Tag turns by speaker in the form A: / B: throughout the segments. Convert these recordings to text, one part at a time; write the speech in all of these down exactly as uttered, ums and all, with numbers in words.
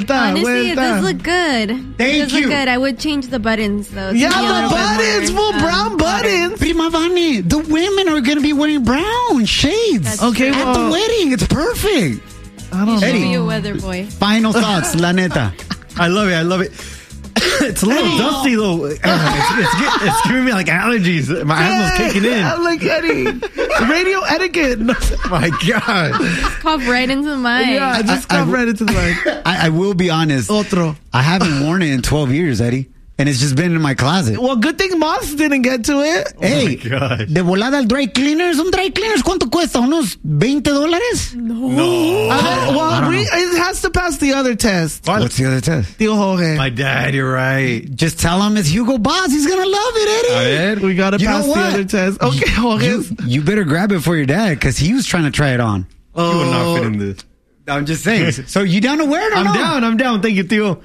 A: Vuelta,
B: Honestly,
A: vuelta.
B: it does look good.
C: Thank
B: it does
C: you.
B: look good. I would change the buttons, though.
A: Yeah,
B: to be a
A: the
B: little bit
A: buttons,
B: more,
A: full
B: um,
A: brown buttons.
C: Prima Vane, the women are going to be wearing brown shades.
B: That's
A: Okay,
B: true.
C: At the
A: well,
C: wedding, it's perfect.
A: I don't
B: You should
C: Eddie.
B: be a weather boy.
C: Final thoughts, la neta.
D: I love it. I love it. It's a little dusty though. Uh, it's, it's, gi- it's giving me like allergies. My asthma's kicking in.
A: Yeah, like Eddie. Radio etiquette. No,
D: My God.
B: Cough right into the mic.
A: yeah, I just
C: I- I
A: got
C: w-
A: right into the mic.
C: I, I will be honest.
A: Otro.
C: I haven't worn it in twelve years, Eddie. And it's just been in my closet.
A: Well, good thing Moss didn't get to it.
C: Hey,
D: my gosh.
C: de volada al dry cleaners. Un dry cleaners, ¿cuánto cuesta? ¿Unos veinte dólares?
D: No.
A: Uh, well,
C: I don't
A: we,
C: know.
A: it has to pass the other test.
C: What's the other test?
A: Tío Jorge.
D: My dad, you're right.
C: Just tell him it's Hugo Boss. He's going to love it, Eddie.
D: A ver.
A: We got to
C: You know
A: pass the
C: what?
A: other test. Okay, Jorge.
C: You, you better grab it for your dad because he was trying to try it on.
D: You will not
A: Oh.
D: fit in this.
C: I'm just saying. So you down to wear it or
D: I'm
C: no?
D: down. I'm down. Thank you, Theo.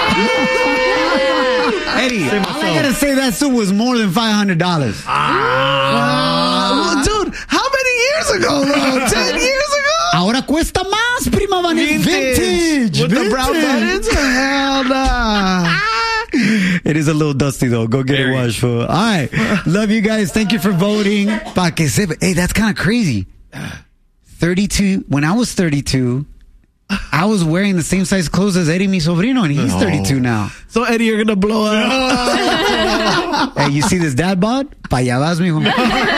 C: Eddie,
D: Say
C: all I
D: myself.
C: got to say that suit was more than five hundred dollars.
A: Uh, dude, how many years ago, though? Ten years ago?
C: Ahora cuesta más, prima Vanessa. Vintage.
A: With the brown
C: Vintage.
A: buttons? Hell nah.
C: It is a little dusty though. Go get
D: Very.
C: it washed, fool. All right. Love you guys. Thank you for voting. Pa que sepa. Hey, that's kind of crazy. thirty-two. When I was thirty-two, I was wearing the same size clothes as Eddie, mi sobrino, and he's thirty-two now.
A: So, Eddie, you're going to blow up.
C: Hey, you see this dad bod? Pa allá vas, mijo.